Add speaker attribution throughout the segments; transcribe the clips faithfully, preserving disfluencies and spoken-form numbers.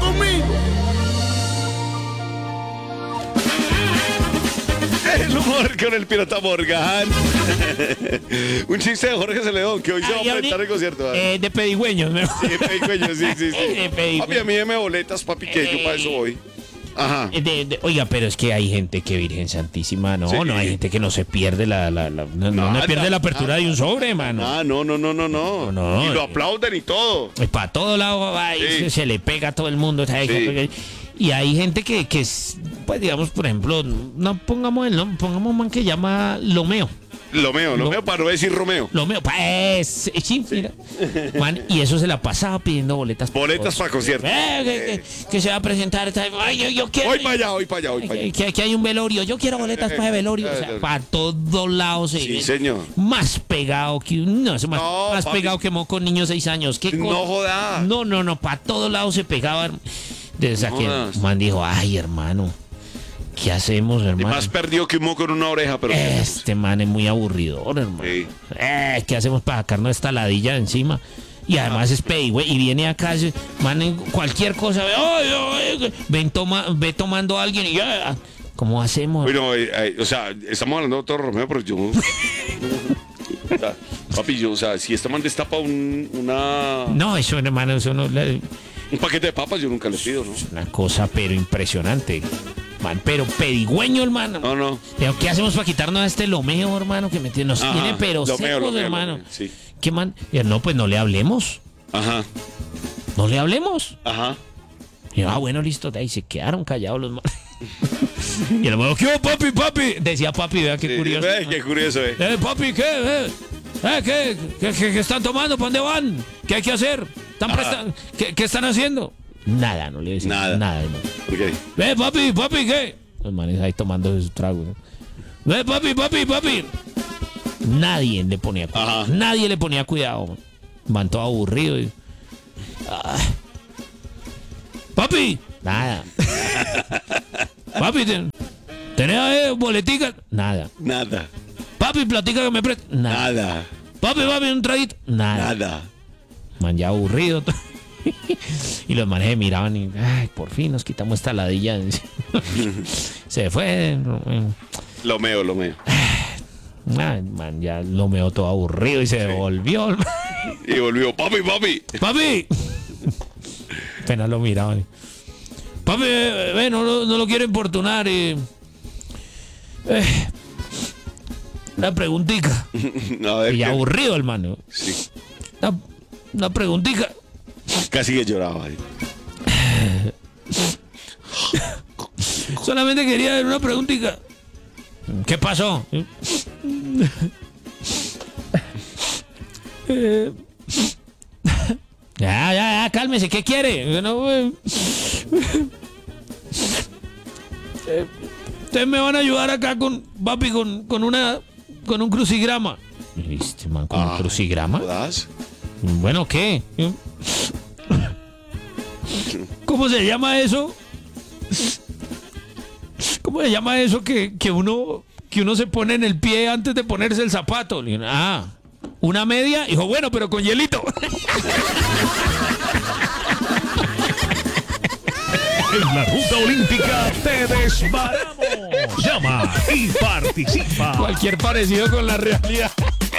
Speaker 1: conmigo.
Speaker 2: El humor con el pirata Morgan. Un chiste de Jorge Celedón que hoy se va a presentar en concierto.
Speaker 3: Eh, de pedigüeños, ¿no?
Speaker 2: Sí, de pedigüeños, sí, sí, sí.
Speaker 3: De pedigüeños.
Speaker 2: Papi, a mí deme boletas, papi, que yo para eso voy. Ajá.
Speaker 3: De, de, oiga, pero es que hay gente que Virgen Santísima, no,
Speaker 2: Sí.
Speaker 3: no, hay gente que no se pierde la, la, la no, no,
Speaker 2: Nada,
Speaker 3: no pierde la apertura
Speaker 2: nada.
Speaker 3: de un sobre, mano.
Speaker 2: Ah, no, no, no, no, no.
Speaker 3: No, no.
Speaker 2: Y lo aplauden y todo.
Speaker 3: Pues para todo lado va y
Speaker 2: Sí.
Speaker 3: se, se le pega a todo el mundo, ¿sabes?
Speaker 2: Sí.
Speaker 3: Y hay gente que, que es, pues digamos, por ejemplo, no pongamos el nombre, pongamos un man que llama Lomeo.
Speaker 2: Lomeo, Lomeo para no decir Romeo.
Speaker 3: Lomeo, pues, sí, mira. Man, y eso se la pasaba pidiendo boletas.
Speaker 2: Boletas para conciertos.
Speaker 3: Eh, que, que- que se va a presentar. Ay, yo, yo quiero.
Speaker 2: Hoy para allá, hoy para allá, hoy para allá.
Speaker 3: Que, que hay un velorio, yo quiero boletas para el velorio, o sea, para todos lados.
Speaker 2: Sí,
Speaker 3: eh,
Speaker 2: señor.
Speaker 3: Más pegado que un- no, eso más,
Speaker 2: No,
Speaker 3: más
Speaker 2: papi.
Speaker 3: pegado que moco niño seis años. ¿Qué
Speaker 2: No
Speaker 3: co-
Speaker 2: jodas.
Speaker 3: No, no, no, para todos lados se pegaba. Desde
Speaker 2: No
Speaker 3: que
Speaker 2: jodas.
Speaker 3: el man dijo, ay, hermano, ¿qué hacemos,
Speaker 2: Y
Speaker 3: hermano?
Speaker 2: más perdido que un moco en una oreja, pero.
Speaker 3: Este man es muy aburridor, hermano.
Speaker 2: Sí.
Speaker 3: Eh, ¿qué hacemos para sacarnos esta ladilla de encima? Y además es pedigüey, y viene acá, se- man, en cualquier cosa, ve, ay, ay, ven toma, ve tomando a alguien y ya, ¿cómo hacemos?
Speaker 2: Bueno, eh, eh, o sea, estamos hablando de todo Romeo, pero yo. O sea, papi, yo, o sea, si esta man destapa un, una,
Speaker 3: No, eso, hermano, eso no es
Speaker 2: un paquete de papas, yo nunca le pido, ¿no?
Speaker 3: una cosa, pero impresionante. Man, pero pedigüeño, hermano.
Speaker 2: No, no.
Speaker 3: Pero, ¿qué hacemos para quitarnos a este lomeo, hermano? Que me tiene- nos
Speaker 2: Ajá,
Speaker 3: tiene pero
Speaker 2: lomeo,
Speaker 3: secos,
Speaker 2: lomeo,
Speaker 3: hermano.
Speaker 2: lomeo, sí.
Speaker 3: ¿Qué man? Y él, no, pues no le hablemos.
Speaker 2: Ajá,
Speaker 3: No le hablemos.
Speaker 2: ajá.
Speaker 3: Y yo, ah, bueno, listo, de ahí se quedaron callados los manes. Y el hermano, ¿qué hubo, papi, papi? Decía papi, vea qué
Speaker 2: Sí,
Speaker 3: curioso.
Speaker 2: ve, qué curioso, eh.
Speaker 3: Eh, papi, ¿qué? Eh, eh, ¿qué? ¿Qué, qué- qué están tomando? ¿Para dónde van? ¿Qué hay que hacer? ¿Están
Speaker 2: Ajá.
Speaker 3: prestan- ¿Qué, qué están haciendo? Nada, no le decía
Speaker 2: Nada.
Speaker 3: nada. hermano.
Speaker 2: Ok.
Speaker 3: Ve, papi, papi, ¿qué? Los manes ahí tomando su trago. ¿no? Ve, papi, papi, papi. Nadie le ponía cuidado.
Speaker 2: Ajá.
Speaker 3: Nadie le ponía cuidado. Van todo aburrido. y- Ah. Papi, nada. Papi, ten- ¿tenés eh, boleticas? Nada.
Speaker 2: Nada,
Speaker 3: Papi, platica que me presta. Nada.
Speaker 2: nada,
Speaker 3: Papi, papi, un traguito. Nada.
Speaker 2: nada.
Speaker 3: Man, ya aburrido. Y los manes se miraban y, ay, por fin nos quitamos esta ladilla. Se fue.
Speaker 2: Lomeo, Lomeo.
Speaker 3: Ay, man, ya lo meó todo aburrido y se devolvió.
Speaker 2: Y volvió, papi, papi.
Speaker 3: Papi. Apenas lo miraban. Papi, eh, ve, no, lo- no lo quiero importunar. eh. Eh, una preguntita.
Speaker 2: A ver,
Speaker 3: Y ya
Speaker 2: ¿qué?
Speaker 3: aburrido, hermano.
Speaker 2: Sí,
Speaker 3: Una, una preguntita.
Speaker 2: casi que lloraba ahí.
Speaker 3: Solamente quería hacer una preguntita. ¿Qué pasó? Eh, Ya, ya, ya, cálmese, ¿qué quiere? No, eh, eh, ustedes me van a ayudar acá con, papi, con, con una, con un crucigrama. ¿Viste, man, con un
Speaker 2: Ah,
Speaker 3: crucigrama?
Speaker 2: ¿jodas?
Speaker 3: Bueno, ¿qué? ¿Cómo se llama eso? ¿Cómo se llama eso que, que uno que uno se pone en el pie antes de ponerse el zapato? Le digo, ah, una media. Dijo, bueno, pero con hielito.
Speaker 1: En la ruta olímpica te desbaramos. Llama y participa.
Speaker 3: Cualquier parecido con la realidad.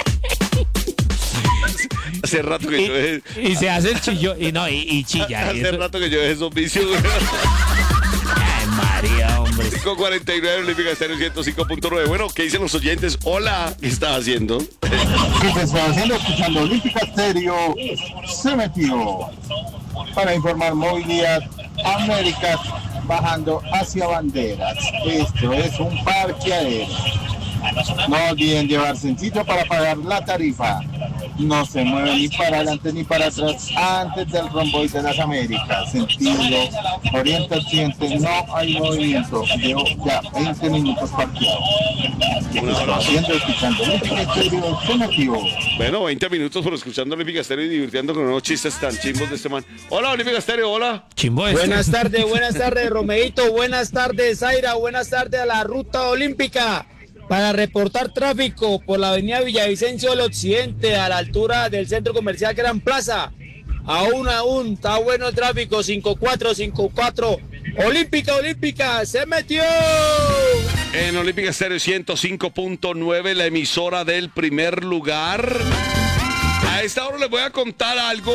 Speaker 2: Hace rato que yo dejé,
Speaker 3: Y, y se hace el chillo. Y no, y, y chilla. y
Speaker 2: hace
Speaker 3: eso-
Speaker 2: rato que yo dejé esos vicios.
Speaker 3: Ay, María, hombre.
Speaker 2: cinco cuarenta y nueve, Olímpica Estéreo ciento cinco punto nueve. Bueno, ¿qué dicen los oyentes? Hola, ¿qué estás haciendo?
Speaker 4: que se está haciendo escuchando Olímpica Estéreo se metió para informar movilidad Américas bajando hacia Banderas. Esto es un parqueadero. No olviden llevar sencillo para pagar la tarifa. No se mueve ni para adelante ni para atrás antes del romboide de las Américas. Sentido oriente-occidente, no hay movimiento. Llevo ya veinte minutos parqueado. Estoy haciendo escuchando Olímpica Estéreo se metió.
Speaker 2: Bueno, veinte minutos por escuchando Olímpica Estéreo y divirtiendo con unos chistes tan chimbos de este man. Hola, Olímpica Estéreo, hola.
Speaker 3: Chimbo este.
Speaker 5: Buenas tardes, buenas tardes, Romeito. Buenas tardes, Zaira. Buenas tardes a la Ruta Olímpica. Para reportar tráfico por la avenida Villavicencio del Occidente, a la altura del Centro Comercial Gran Plaza. Aún, aún, está bueno el tráfico, cinco cuatro, cinco cuatro. Olímpica, Olímpica, se metió.
Speaker 2: En Olímpica Estéreo ciento cinco punto nueve, la emisora del primer lugar. A esta hora les voy a contar algo.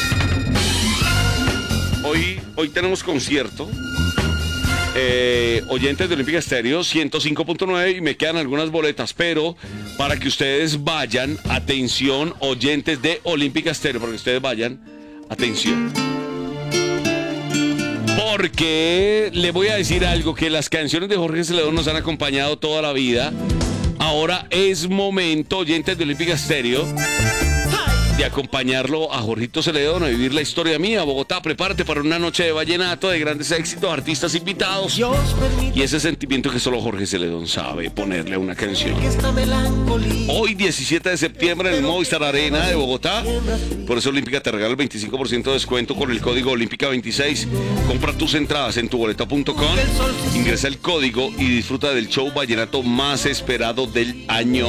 Speaker 2: Hoy, hoy tenemos concierto. Eh, oyentes de Olímpica Estéreo ciento cinco punto nueve y me quedan algunas boletas, pero para que ustedes vayan, atención, oyentes de Olímpica Estéreo, para que ustedes vayan, atención. Porque le voy a decir algo, que las canciones de Jorge Celedón nos han acompañado toda la vida. Ahora es momento, oyentes de Olímpica Estéreo, de acompañarlo a Jorgito Celedón, a vivir la historia mía. Bogotá, prepárate para una noche de vallenato, de grandes éxitos, artistas invitados. Y ese sentimiento que solo Jorge Celedón sabe ponerle a una canción. Hoy, diecisiete de septiembre, en el Movistar Arena de Bogotá. Por eso Olímpica te regala el veinticinco por ciento de descuento con el código Olímpica veintiséis. Compra tus entradas en tu boleta punto com, ingresa el código y disfruta del show vallenato más esperado del año.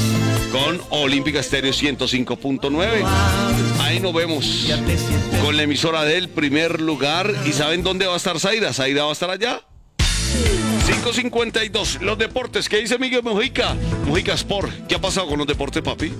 Speaker 2: Con Olímpica Estéreo ciento cinco punto nueve. Ahí nos vemos con la emisora del primer lugar. ¿Y saben dónde va a estar Zaira? Zaira va a estar allá. cinco cincuenta y dos. Los deportes. ¿Qué dice Miguel Mujica? Mujica Sport. ¿Qué ha pasado con los deportes, papi?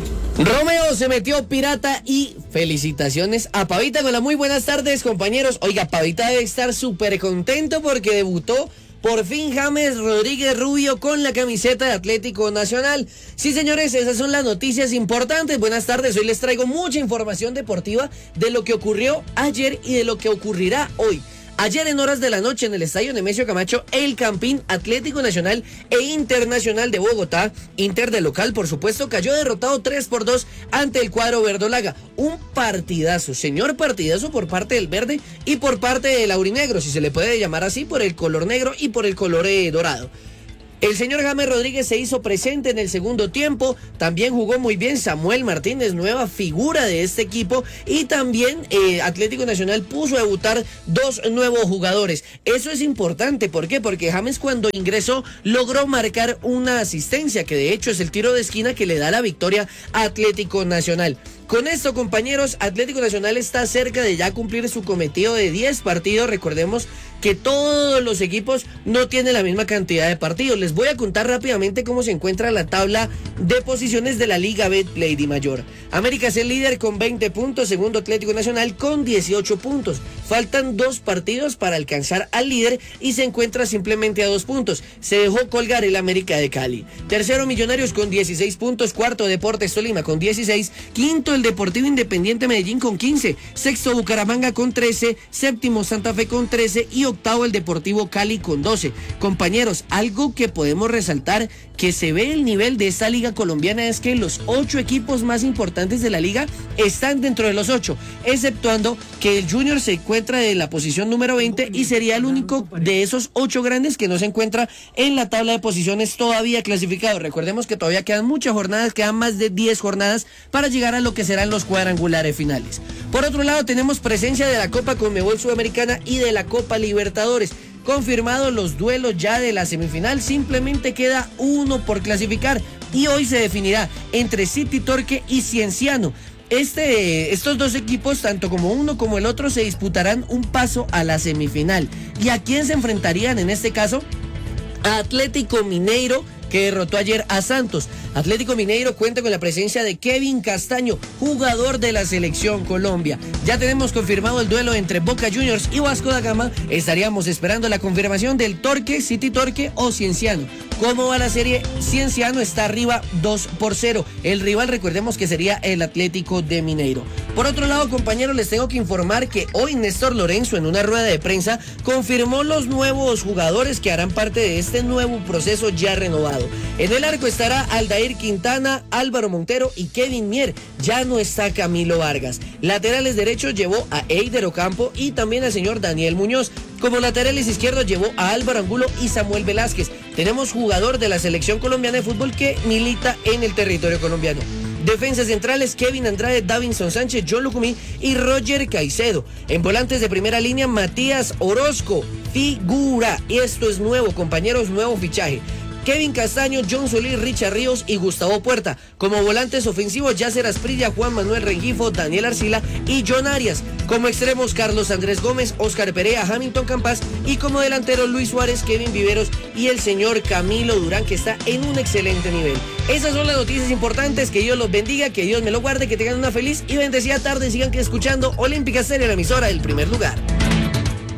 Speaker 6: Romeo se metió pirata y felicitaciones a Pavita con las muy buenas tardes, compañeros. Oiga, Pavita debe estar súper contento porque debutó por fin James Rodríguez Rubio con la camiseta de Atlético Nacional. Sí, señores, esas son las noticias importantes. Buenas tardes, hoy les traigo mucha información deportiva de lo que ocurrió ayer y de lo que ocurrirá hoy. Ayer en horas de la noche en el estadio Nemesio Camacho, el Campín Atlético Nacional e Internacional de Bogotá, Inter de local por supuesto, cayó derrotado tres por dos ante el cuadro verdolaga. Un partidazo, señor partidazo por parte del verde y por parte del aurinegro, si se le puede llamar así, por el color negro y por el color eh, dorado. El señor James Rodríguez se hizo presente en el segundo tiempo, también jugó muy bien Samuel Martínez, nueva figura de este equipo, y también eh, Atlético Nacional puso a debutar dos nuevos jugadores. Eso es importante, ¿por qué? Porque James cuando ingresó logró marcar una asistencia, que de hecho es el tiro de esquina que le da la victoria a Atlético Nacional. Con esto, compañeros, Atlético Nacional está cerca de ya cumplir su cometido de diez partidos. Recordemos que todos los equipos no tienen la misma cantidad de partidos. Les voy a contar rápidamente cómo se encuentra la tabla de posiciones de la Liga Betplay Di Mayor. América es el líder con veinte puntos, segundo Atlético Nacional con dieciocho puntos. Faltan dos partidos para alcanzar al líder y se encuentra simplemente a dos puntos. Se dejó colgar el América de Cali. Tercero Millonarios con dieciséis puntos, cuarto Deportes Tolima con dieciséis, quinto el Deportivo Independiente Medellín con quince, sexto Bucaramanga con trece, séptimo Santa Fe con trece y octavo el Deportivo Cali con doce. Compañeros, algo que podemos resaltar que se ve el nivel de esta liga colombiana es que los ocho equipos más importantes de la liga están dentro de los ocho, exceptuando que el Junior se encuentra en la posición número veinte y sería el único de esos ocho grandes que no se encuentra en la tabla de posiciones todavía clasificado. Recordemos que todavía quedan muchas jornadas, quedan más de diez jornadas para llegar a lo que serán los cuadrangulares finales. Por otro lado, tenemos presencia de la Copa Conmebol Sudamericana y de la Copa Libertadores. Confirmados los duelos ya de la semifinal, simplemente queda uno por clasificar y hoy se definirá entre City Torque y Cienciano. Este, estos dos equipos, tanto como uno como el otro, se disputarán un paso a la semifinal. ¿Y a quién se enfrentarían en este caso? A Atlético Mineiro, que derrotó ayer a Santos. Atlético Mineiro cuenta con la presencia de Kevin Castaño, jugador de la Selección Colombia. Ya tenemos confirmado el duelo entre Boca Juniors y Vasco da Gama. Estaríamos esperando la confirmación del Torque, City Torque o Cienciano. ¿Cómo va la serie? Cienciano está arriba dos por cero. El rival, recordemos que sería el Atlético de Mineiro. Por otro lado, compañeros, les tengo que informar que hoy Néstor Lorenzo, en una rueda de prensa, confirmó los nuevos jugadores que harán parte de este nuevo proceso ya renovado. En el arco estará Aldair Quintana, Álvaro Montero y Kevin Mier. Ya no está Camilo Vargas. Laterales derechos llevó a Eider Ocampo y también al señor Daniel Muñoz. Como laterales izquierdos llevó a Álvaro Angulo y Samuel Velázquez. Tenemos jugador de la Selección Colombiana de Fútbol que milita en el territorio colombiano. Defensas centrales, Kevin Andrade, Davinson Sánchez, John Lucumí y Roger Caicedo. En volantes de primera línea, Matías Orozco, figura. Esto es nuevo, compañeros, nuevo fichaje. Kevin Castaño, John Solís, Richard Ríos y Gustavo Puerta. Como volantes ofensivos, Yasser Asprilla, Juan Manuel Rengifo, Daniel Arcila y John Arias. Como extremos, Carlos Andrés Gómez, Óscar Perea, Hamilton Campas y como delantero Luis Suárez, Kevin Viveros y el señor Camilo Durán, que está en un excelente nivel. Esas son las noticias importantes. Que Dios los bendiga, que Dios me lo guarde, que tengan una feliz y bendecida tarde. Sigan escuchando Olímpica Estéreo, la emisora del primer lugar.